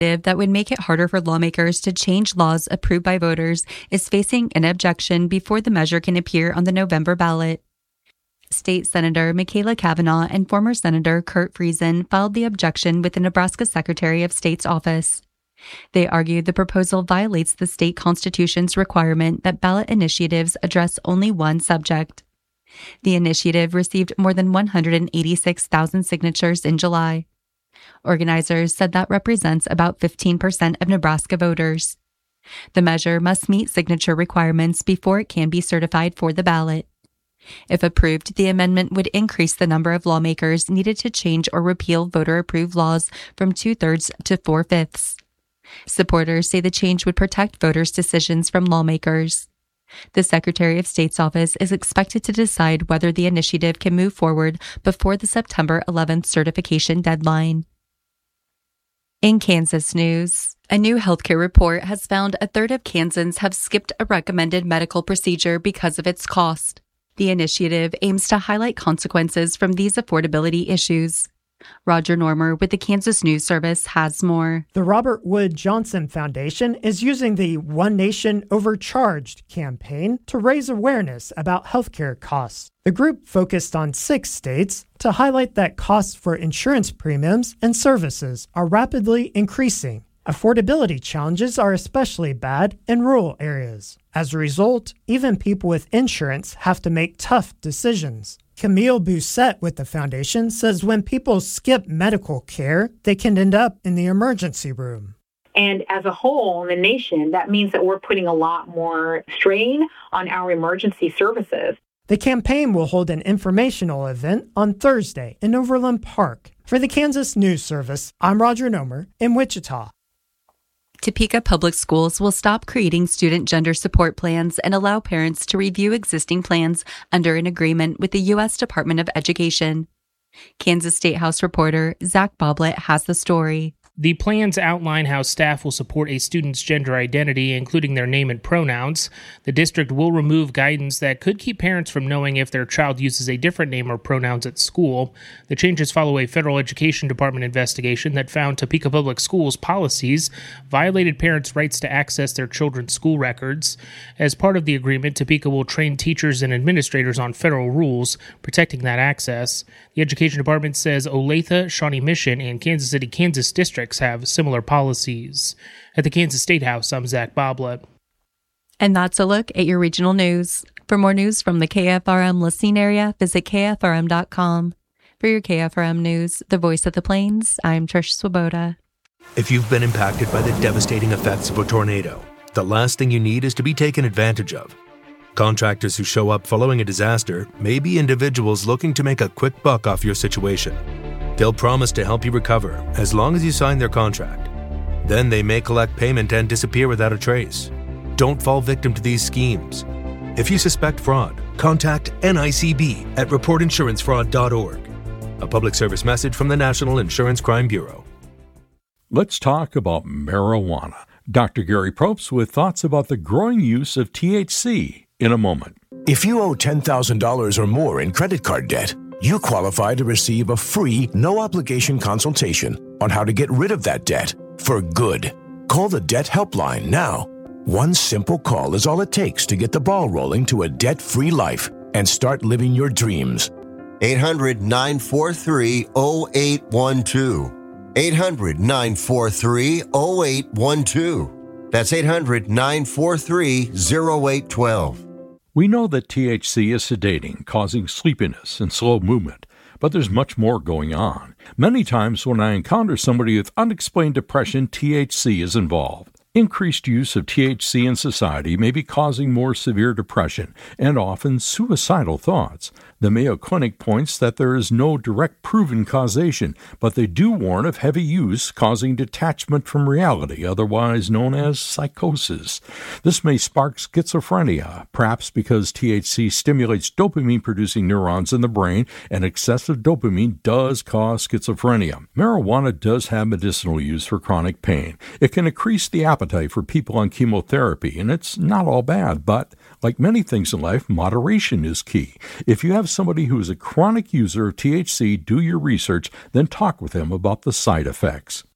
that would make it harder for lawmakers to change laws approved by voters is facing an objection before the measure can appear on the November ballot. State Senator Michaela Cavanaugh and former Senator Kurt Friesen filed the objection with the Nebraska Secretary of State's office. They argued the proposal violates the state constitution's requirement that ballot initiatives address only one subject. The initiative received more than 186,000 signatures in July. Organizers said that represents about 15% of Nebraska voters. The measure must meet signature requirements before it can be certified for the ballot. If approved, the amendment would increase the number of lawmakers needed to change or repeal voter-approved laws from 2/3 to 4/5. Supporters say the change would protect voters' decisions from lawmakers. The Secretary of State's office is expected to decide whether the initiative can move forward before the September 11th certification deadline. In Kansas news, a new healthcare report has found a third of Kansans have skipped a recommended medical procedure because of its cost. The initiative aims to highlight consequences from these affordability issues. Roger Normer with the Kansas News Service has more. The Robert Wood Johnson Foundation is using the One Nation Overcharged campaign to raise awareness about healthcare costs. The group focused on 6 states to highlight that costs for insurance premiums and services are rapidly increasing. Affordability challenges are especially bad in rural areas. As a result, even people with insurance have to make tough decisions. Camille Bousset with the foundation says when people skip medical care, they can end up in the emergency room. And as a whole in the nation, that means that we're putting a lot more strain on our emergency services. The campaign will hold an informational event on Thursday in Overland Park. For the Kansas News Service, I'm Roger Nomer in Wichita. Topeka Public Schools will stop creating student gender support plans and allow parents to review existing plans under an agreement with the U.S. Department of Education. Kansas State House reporter Zach Boblet has the story. The plans outline how staff will support a student's gender identity, including their name and pronouns. The district will remove guidance that could keep parents from knowing if their child uses a different name or pronouns at school. The changes follow a federal education department investigation that found Topeka Public Schools policies violated parents' rights to access their children's school records. As part of the agreement, Topeka will train teachers and administrators on federal rules protecting that access. The education department says Olathe, Shawnee Mission, and Kansas City, Kansas districts have similar policies. At the Kansas State House, I'm Zach Boblet. And that's a look at your regional news. For more news from the KFRM listening area, visit KFRM.com. For your KFRM news, the voice of the plains, I'm Trish Swoboda. If you've been impacted by the devastating effects of a tornado, the last thing you need is to be taken advantage of. Contractors who show up following a disaster may be individuals looking to make a quick buck off your situation. They'll promise to help you recover as long as you sign their contract. Then they may collect payment and disappear without a trace. Don't fall victim to these schemes. If you suspect fraud, contact NICB at reportinsurancefraud.org. A public service message from the National Insurance Crime Bureau. Let's talk about marijuana. Dr. Gary Probst with thoughts about the growing use of THC in a moment. If you owe $10,000 or more in credit card debt, you qualify to receive a free, no-obligation consultation on how to get rid of that debt for good. Call the Debt Helpline now. One simple call is all it takes to get the ball rolling to a debt-free life and start living your dreams. 800-943-0812. 800-943-0812. That's 800-943-0812. We know that THC is sedating, causing sleepiness and slow movement, but there's much more going on. Many times when I encounter somebody with unexplained depression, THC is involved. Increased use of THC in society may be causing more severe depression and often suicidal thoughts. The Mayo Clinic points that there is no direct proven causation, but they do warn of heavy use causing detachment from reality, otherwise known as psychosis. This may spark schizophrenia, perhaps because THC stimulates dopamine-producing neurons in the brain, and excessive dopamine does cause schizophrenia. Marijuana does have medicinal use for chronic pain. It can increase the appetite for people on chemotherapy, and it's not all bad, but like many things in life, moderation is key. If you have somebody who is a chronic user of THC, do your research, then talk with them about the side effects.